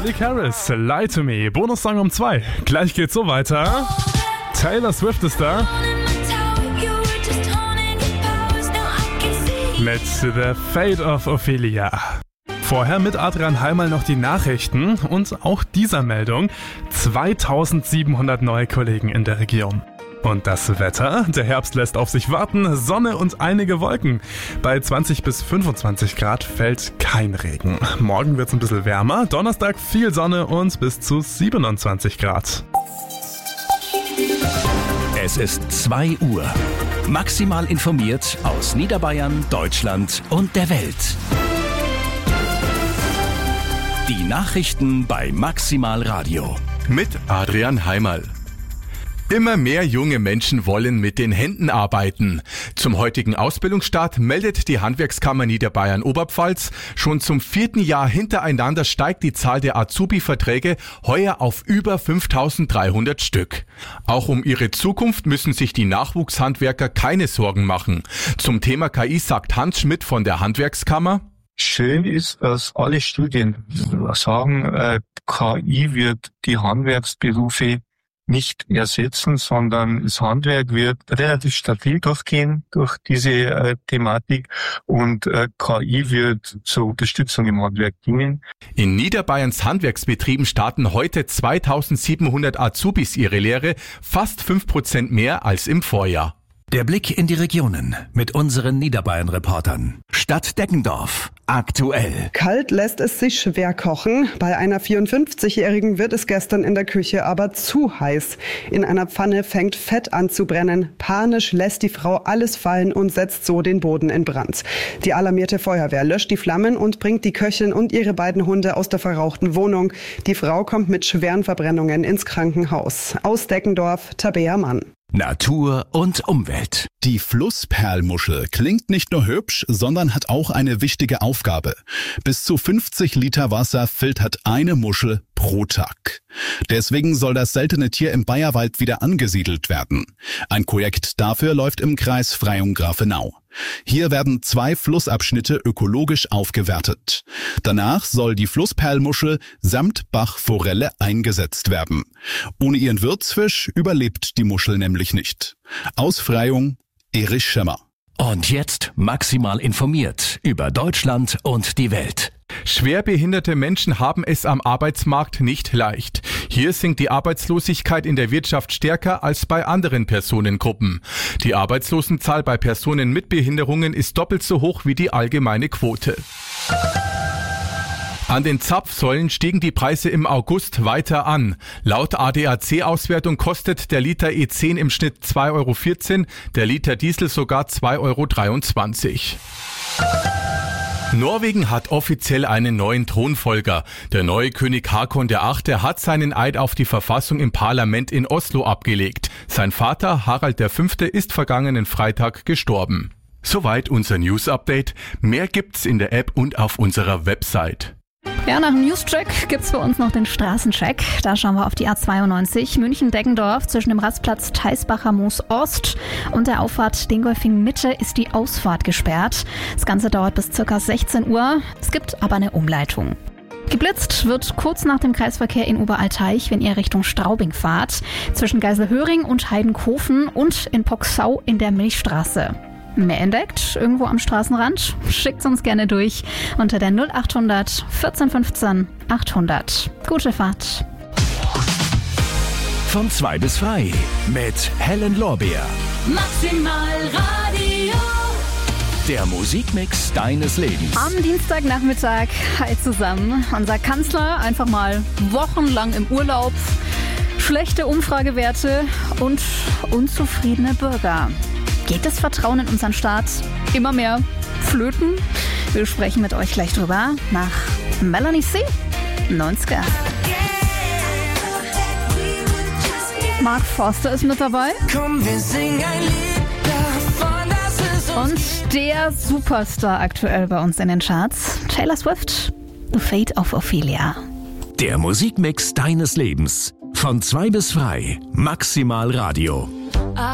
Calvin Harris, Lie to Me, Bonussong um 2. Gleich geht's so weiter. Taylor Swift ist da. Mit The Fate of Ophelia. Vorher mit Adrian Heimal noch die Nachrichten und auch dieser Meldung. 2700 neue Kollegen in der Region. Und das Wetter? Der Herbst lässt auf sich warten, Sonne und einige Wolken. Bei 20 bis 25 Grad fällt kein Regen. Morgen wird's ein bisschen wärmer, Donnerstag viel Sonne und bis zu 27 Grad. Es ist 2 Uhr. Maximal informiert aus Niederbayern, Deutschland und der Welt. Die Nachrichten bei Maximal Radio. Mit Adrian Heimal. Immer mehr junge Menschen wollen mit den Händen arbeiten. Zum heutigen Ausbildungsstart meldet die Handwerkskammer Niederbayern-Oberpfalz. Schon zum 4. Jahr hintereinander steigt die Zahl der Azubi-Verträge heuer auf über 5.300 Stück. Auch um ihre Zukunft müssen sich die Nachwuchshandwerker keine Sorgen machen. Zum Thema KI sagt Hans Schmidt von der Handwerkskammer: Schön ist, dass alle Studien sagen, KI wird die Handwerksberufe nicht ersetzen, sondern das Handwerk wird relativ stabil durchgehen durch diese Thematik und KI wird zur Unterstützung im Handwerk dienen. In Niederbayerns Handwerksbetrieben starten heute 2700 Azubis ihre Lehre, fast 5% mehr als im Vorjahr. Der Blick in die Regionen mit unseren Niederbayern-Reportern. Stadt Deggendorf. Aktuell. Kalt lässt es sich schwer kochen. Bei einer 54-Jährigen wird es gestern in der Küche aber zu heiß. In einer Pfanne fängt Fett an zu brennen. Panisch lässt die Frau alles fallen und setzt so den Boden in Brand. Die alarmierte Feuerwehr löscht die Flammen und bringt die Köchin und ihre beiden Hunde aus der verrauchten Wohnung. Die Frau kommt mit schweren Verbrennungen ins Krankenhaus. Aus Deggendorf, Tabea Mann. Natur und Umwelt. Die Flussperlmuschel klingt nicht nur hübsch, sondern hat auch eine wichtige Aufgabe. Bis zu 50 Liter Wasser filtert eine Muschel pro Tag. Deswegen soll das seltene Tier im Bayerwald wieder angesiedelt werden. Ein Projekt dafür läuft im Kreis Freyung-Grafenau. Hier werden 2 Flussabschnitte ökologisch aufgewertet. Danach soll die Flussperlmuschel samt Bachforelle eingesetzt werden. Ohne ihren Wirtsfisch überlebt die Muschel nämlich nicht. Aus Freyung, Erich Schemmer. Und jetzt maximal informiert über Deutschland und die Welt. Schwerbehinderte Menschen haben es am Arbeitsmarkt nicht leicht. Hier sinkt die Arbeitslosigkeit in der Wirtschaft stärker als bei anderen Personengruppen. Die Arbeitslosenzahl bei Personen mit Behinderungen ist doppelt so hoch wie die allgemeine Quote. An den Zapfsäulen stiegen die Preise im August weiter an. Laut ADAC-Auswertung kostet der Liter E10 im Schnitt 2,14 €, der Liter Diesel sogar 2,23 €. Norwegen hat offiziell einen neuen Thronfolger. Der neue König Håkon VIII. Hat seinen Eid auf die Verfassung im Parlament in Oslo abgelegt. Sein Vater Harald V. ist vergangenen Freitag gestorben. Soweit unser News-Update. Mehr gibt's in der App und auf unserer Website. Ja, nach dem News-Check gibt's für uns noch den Straßencheck. Da schauen wir auf die A92 München-Deggendorf. Zwischen dem Rastplatz Theisbacher Moos Ost und der Auffahrt Dingolfing Mitte ist die Ausfahrt gesperrt. Das Ganze dauert bis ca. 16 Uhr. Es gibt aber eine Umleitung. Geblitzt wird kurz nach dem Kreisverkehr in Oberalteich, wenn ihr Richtung Straubing fahrt. Zwischen Geiselhöring und Heidenkofen und in Poxau in der Milchstraße. Mehr entdeckt irgendwo am Straßenrand? Schickt's uns gerne durch unter der 0800 1415 800. Gute Fahrt. Von 2 bis frei mit Helen Lorbeer. Maximal Radio. Der Musikmix deines Lebens. Am Dienstagnachmittag, hi zusammen. Unser Kanzler einfach mal wochenlang im Urlaub. Schlechte Umfragewerte und unzufriedene Bürger. Geht das Vertrauen in unseren Staat immer mehr flöten? Wir sprechen mit euch gleich drüber nach Melanie C. 90er. Mark Forster ist mit dabei. Komm, wir singen ein Lied davon, dass es uns Und der Superstar aktuell bei uns in den Charts, Taylor Swift, The Fate of Ophelia. Der Musikmix deines Lebens. Von 2 bis frei. Maximal Radio.